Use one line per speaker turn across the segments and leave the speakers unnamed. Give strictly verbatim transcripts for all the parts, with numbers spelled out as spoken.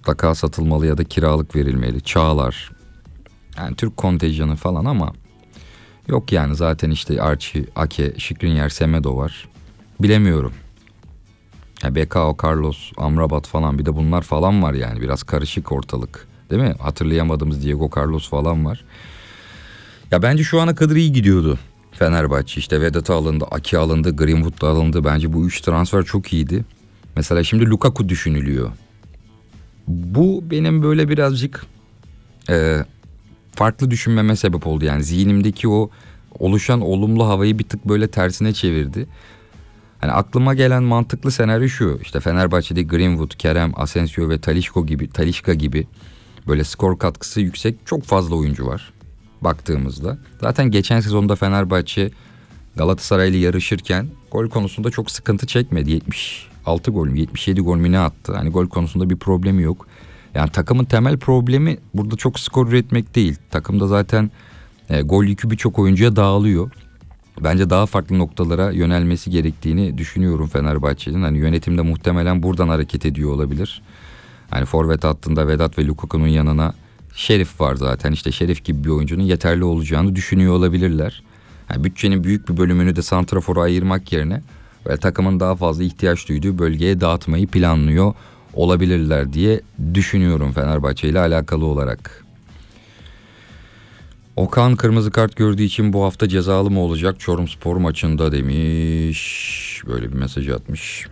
mutlaka satılmalı ya da kiralık verilmeli. Çağlar, yani Türk kontenjanı falan ama yok yani zaten işte Archie, Ake, Skriniar, Semedo var. Bilemiyorum. Ya B K O, Carlos, Amrabat falan, bir de bunlar falan var yani. Biraz karışık ortalık. Değil mi? Hatırlayamadığımız Diego Carlos falan var. Ya bence şu ana kadar iyi gidiyordu Fenerbahçe. İşte Vedat alındı, Aki alındı, Greenwood da alındı. Bence bu üç transfer çok iyiydi. Mesela şimdi Lukaku düşünülüyor. Bu benim böyle birazcık e, farklı düşünmeme sebep oldu. Yani zihnimdeki o oluşan olumlu havayı bir tık böyle tersine çevirdi. Hani aklıma gelen mantıklı senaryo şu: İşte Fenerbahçe'de Greenwood, Kerem, Asensio ve Talisca gibi, Talisca gibi böyle skor katkısı yüksek çok fazla oyuncu var baktığımızda. Zaten geçen sezonda Fenerbahçe Galatasaray ile yarışırken gol konusunda çok sıkıntı çekmedi. yetmiş altı gol mü yetmiş yedi gol mü ne attı? Hani gol konusunda bir problemi yok. Yani takımın temel problemi burada çok skor üretmek değil. Takımda zaten e, gol yükü birçok oyuncuya dağılıyor. Bence daha farklı noktalara yönelmesi gerektiğini düşünüyorum Fenerbahçe'nin. Hani yönetimde muhtemelen buradan hareket ediyor olabilir. Hani forvet hattında Vedat ve Lukaku'nun yanına Şerif var zaten. İşte Şerif gibi bir oyuncunun yeterli olacağını düşünüyor olabilirler. Yani bütçenin büyük bir bölümünü de santrafora ayırmak yerine ve takımın daha fazla ihtiyaç duyduğu bölgeye dağıtmayı planlıyor olabilirler diye düşünüyorum Fenerbahçe ile alakalı olarak. Okan kırmızı kart gördüğü için bu hafta cezalı mı olacak Çorumspor maçında demiş. Böyle bir mesaj atmış.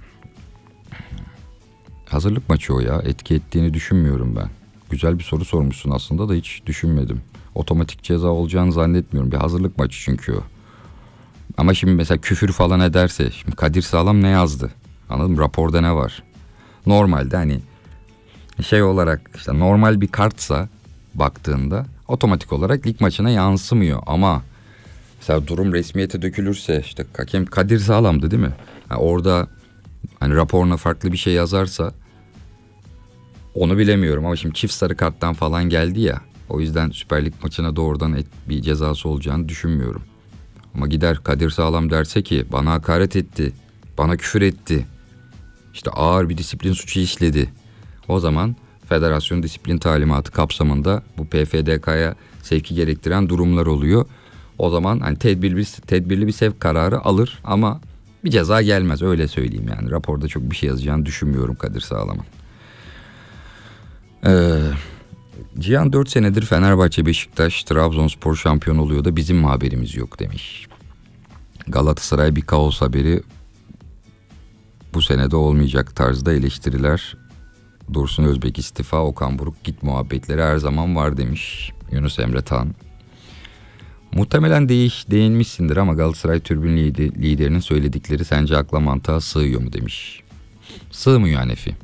Hazırlık maçı o ya. Etki ettiğini düşünmüyorum ben. Güzel bir soru sormuşsun aslında da hiç düşünmedim. Otomatik ceza olacağını zannetmiyorum. Bir hazırlık maçı çünkü o. Ama şimdi mesela küfür falan ederse, şimdi Kadir Sağlam ne yazdı? Anladın mı? Raporda ne var? Normalde hani şey olarak işte normal bir kartsa baktığında otomatik olarak lig maçına yansımıyor. Ama mesela durum resmiyete dökülürse, işte hakem Kadir Sağlam'dı değil mi? Yani orada hani raporuna farklı bir şey yazarsa onu bilemiyorum. Ama şimdi çift sarı karttan falan geldi ya. O yüzden Süper Lig maçına doğrudan et, bir cezası olacağını düşünmüyorum. Ama gider Kadir Sağlam derse ki bana hakaret etti, bana küfür etti, İşte ağır bir disiplin suçu işledi, o zaman federasyon disiplin talimatı kapsamında bu P F D K'ya sevki gerektiren durumlar oluyor. O zaman hani tedbirli, tedbirli bir sevk kararı alır ama bir ceza gelmez, öyle söyleyeyim yani. Raporda çok bir şey yazacağını düşünmüyorum Kadir Sağlam'ın. Ee, Cihan dört senedir Fenerbahçe, Beşiktaş, Trabzonspor şampiyon oluyor da bizim mi haberimiz yok demiş. Galatasaray bir kaos haberi bu senede olmayacak tarzda eleştiriler. Dursun Özbek istifa, Okan Buruk git muhabbetleri her zaman var demiş Yunus Emre Tan. Muhtemelen değiş, değinmişsindir ama Galatasaray tribün liderinin söyledikleri sence akla mantığa sığıyor mu demiş. Sığmıyor Hanefi.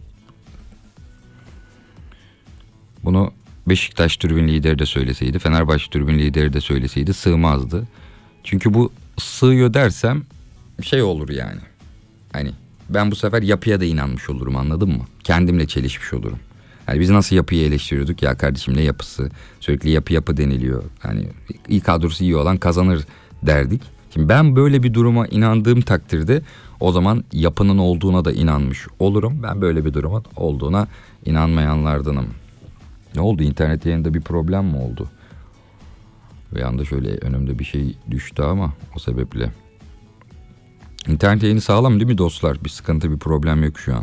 Bunu Beşiktaş tribün lideri de söyleseydi, Fenerbahçe tribün lideri de söyleseydi sığmazdı. Çünkü bu sığıyor dersem şey olur yani. Hani ben bu sefer yapıya da inanmış olurum, anladın mı? Kendimle çelişmiş olurum. Yani biz nasıl yapıyı eleştiriyorduk ya kardeşim, ne yapısı? Sürekli yapı yapı deniliyor. Yani iyi kadrosu iyi olan kazanır derdik. Şimdi ben böyle bir duruma inandığım takdirde o zaman yapının olduğuna da inanmış olurum. Ben böyle bir durumun olduğuna inanmayanlardanım. Ne oldu? İnternet yayında bir problem mi oldu? Bir anda şöyle önümde bir şey düştü ama o sebeple. İnternet yayını sağlam değil mi dostlar? Bir sıkıntı, bir problem yok şu an.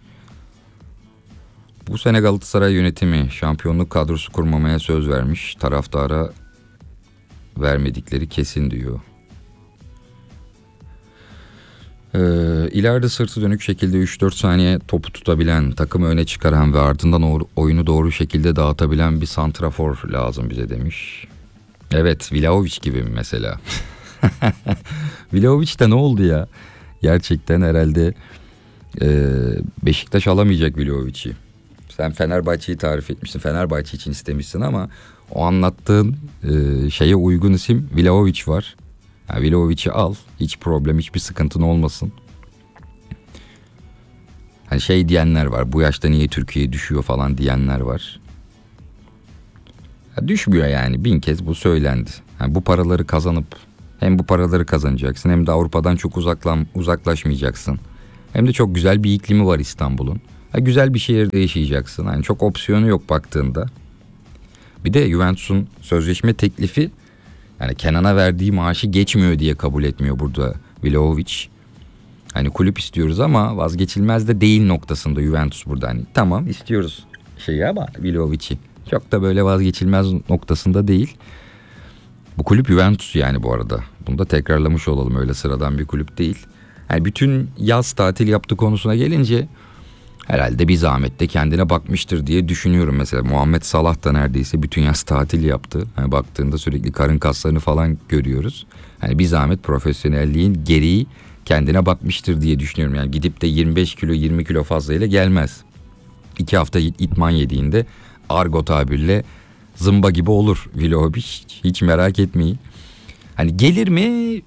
Bu sene Galatasaray yönetimi şampiyonluk kadrosu kurmamaya söz vermiş. Taraftara vermedikleri kesin diyor. Ee, ileride sırtı dönük şekilde üç dört saniye topu tutabilen, takımı öne çıkaran ve ardından oyunu doğru şekilde dağıtabilen bir santrafor lazım bize demiş. Evet, Vlahovic gibi mesela. Vlahovic de ne oldu ya? Gerçekten herhalde e, Beşiktaş alamayacak Vlahovic'i. Sen Fenerbahçe'yi tarif etmişsin, Fenerbahçe için istemişsin ama o anlattığın e, şeye uygun isim Vlahovic var. Yani Vlahovic'i al, hiç problem, hiçbir sıkıntın olmasın. Hani şey diyenler var, bu yaşta niye Türkiye düşüyor falan diyenler var. Ya düşmüyor yani, bin kez bu söylendi. Yani bu paraları kazanıp hem bu paraları kazanacaksın hem de Avrupa'dan çok uzaklan, uzaklaşmayacaksın. Hem de çok güzel bir iklimi var İstanbul'un. Ha, güzel bir şehirde yaşayacaksın. Hani çok opsiyonu yok baktığında. Bir de Juventus'un sözleşme teklifi yani Kenan'a verdiği maaşı geçmiyor diye kabul etmiyor burada Vlahovic. Hani kulüp istiyoruz ama vazgeçilmez de değil noktasında Juventus burada. Hani tamam istiyoruz şeyi ama Vlahovic'i. Çok da böyle vazgeçilmez noktasında değil. Bu kulüp Juventus yani bu arada. Bunu da tekrarlamış olalım, öyle sıradan bir kulüp değil. Yani bütün yaz tatil yaptığı konusuna gelince herhalde bir zahmet de kendine bakmıştır diye düşünüyorum. Mesela Muhammed Salah da neredeyse bütün yaz tatil yaptı. Hani baktığında sürekli karın kaslarını falan görüyoruz. Hani bir zahmet profesyonelliğin gereği kendine bakmıştır diye düşünüyorum. Yani gidip de yirmi beş kilo yirmi kilo fazlayla gelmez. İki hafta itman yediğinde argo tabirle zımba gibi olur Vlahovic, hiç merak etmeyin. Hani gelir mi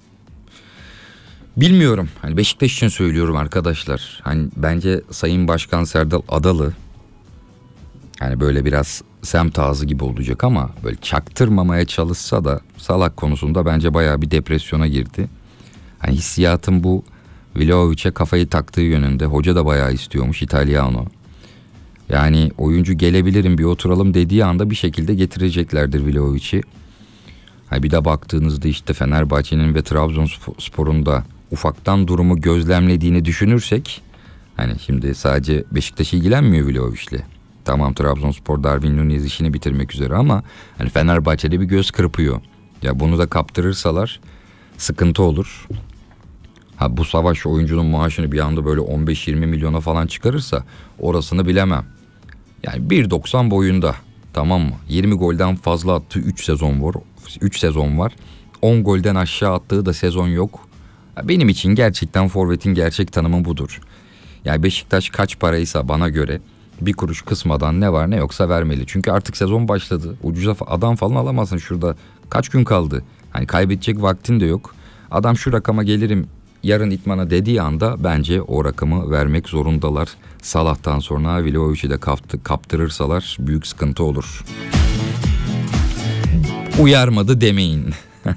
bilmiyorum. Hani Beşiktaş için söylüyorum arkadaşlar. Hani bence Sayın Başkan Serdal Adalı hani böyle biraz semt ağzı gibi olacak ama böyle çaktırmamaya çalışsa da Salak konusunda bence bayağı bir depresyona girdi. Hani hissiyatım bu Vlahovic'e kafayı taktığı yönünde. Hoca da bayağı istiyormuş, Italiano. Yani oyuncu gelebilirim bir oturalım dediği anda bir şekilde getireceklerdir Vlahovic'i. Hani bir de baktığınızda işte Fenerbahçe'nin ve Trabzonspor'un da ufaktan durumu gözlemlediğini düşünürsek, hani şimdi sadece Beşiktaş ilgilenmiyor Vlahovic'le. Tamam, Trabzonspor Darwin Nunez işini bitirmek üzere ama hani Fenerbahçe'de bir göz kırpıyor. Ya bunu da kaptırırsalar sıkıntı olur. Ha, bu Savaş oyuncunun maaşını bir anda böyle on beş yirmi milyona falan çıkarırsa orasını bilemem. Yani bir doksan boyunda, tamam mı? yirmi golden fazla attığı üç sezon var. üç sezon var. on golden aşağı attığı da sezon yok. Benim için gerçekten forvetin gerçek tanımı budur. Yani Beşiktaş kaç paraysa bana göre bir kuruş kısmadan ne var ne yoksa vermeli. Çünkü artık sezon başladı. Ucuza adam falan alamazsın şurada. Kaç gün kaldı? Hani kaybedecek vaktin de yok. Adam şu rakama gelirim yarın itmana dediği anda bence o rakamı vermek zorundalar. Salah'tan sonra Vlahovic'i de kaptı, kaptırırsalar büyük sıkıntı olur. Uyarmadı demeyin.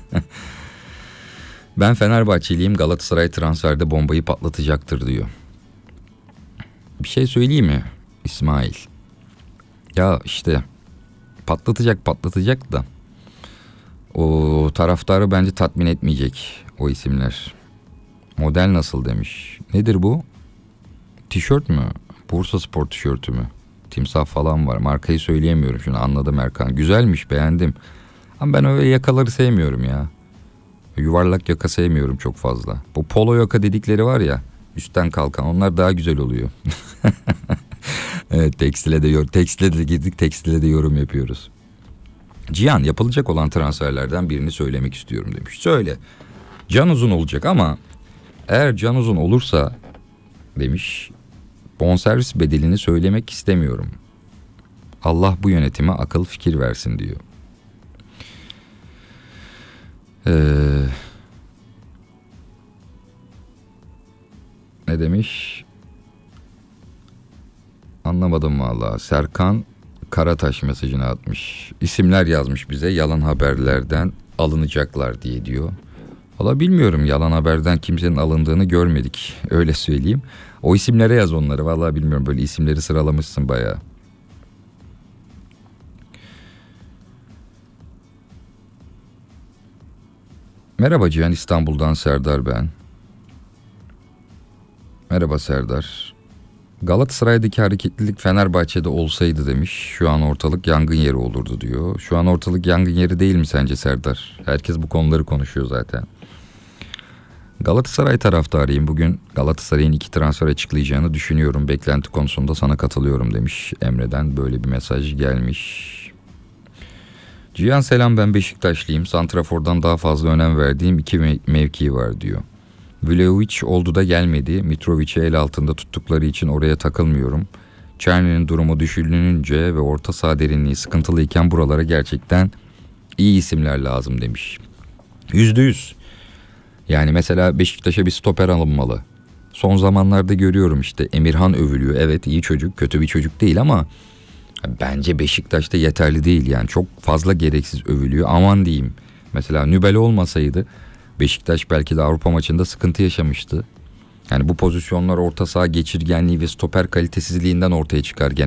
Ben Fenerbahçeliyim, Galatasaray transferde bombayı patlatacaktır diyor. Bir şey söyleyeyim mi İsmail? Ya işte patlatacak patlatacak da o taraftarı bence tatmin etmeyecek o isimler. Model nasıl demiş. Nedir bu? Tişört mü? Bursa Spor tişörtü mü? Timsah falan var. Markayı söyleyemiyorum, şunu anladım Erkan. Güzelmiş, beğendim. Ama ben öyle yakaları sevmiyorum ya. Yuvarlak yaka sevmiyorum çok fazla. Bu polo yaka dedikleri var ya, üstten kalkan, onlar daha güzel oluyor. Evet, tekstile de yor tekstile de girdik, tekstile de yorum yapıyoruz. Cihan, yapılacak olan transferlerden birini söylemek istiyorum demiş. Söyle. Can uzun olacak ama eğer can uzun olursa demiş, bonservis bedelini söylemek istemiyorum. Allah bu yönetime akıl fikir versin diyor. Ee, ne demiş? Anlamadım vallahi. Serkan Karataş mesajını atmış. İsimler yazmış bize, yalan haberlerden alınacaklar diye diyor. Valla bilmiyorum, yalan haberden kimsenin alındığını görmedik, öyle söyleyeyim. O isimlere yaz onları, valla bilmiyorum, böyle isimleri sıralamışsın bayağı. Merhaba Cihan, İstanbul'dan Serdar ben. Merhaba Serdar. Galatasaray'daki hareketlilik Fenerbahçe'de olsaydı demiş, şu an ortalık yangın yeri olurdu diyor. Şu an ortalık yangın yeri değil mi sence Serdar? Herkes bu konuları konuşuyor zaten. Galatasaray taraftarıyım. Bugün Galatasaray'ın iki transfer açıklayacağını düşünüyorum. Beklenti konusunda sana katılıyorum demiş. Emre'den böyle bir mesaj gelmiş. Cihan selam, ben Beşiktaşlıyım. Santrafor'dan daha fazla önem verdiğim iki mev- mevki var diyor. Vlahovic oldu da gelmedi. Mitrovic'i el altında tuttukları için oraya takılmıyorum. Çerni'nin durumu düşünülünce ve orta saha derinliği sıkıntılıyken buralara gerçekten iyi isimler lazım demiş. Yüzde yüz. Yani mesela Beşiktaş'a bir stoper alınmalı. Son zamanlarda görüyorum işte Emirhan övülüyor. Evet, iyi çocuk, kötü bir çocuk değil ama bence Beşiktaş'ta yeterli değil. Yani çok fazla gereksiz övülüyor. Aman diyeyim. Mesela Nübel olmasaydı Beşiktaş belki de Avrupa maçında sıkıntı yaşamıştı. Yani bu pozisyonlar orta saha geçirgenliği ve stoper kalitesizliğinden ortaya çıkar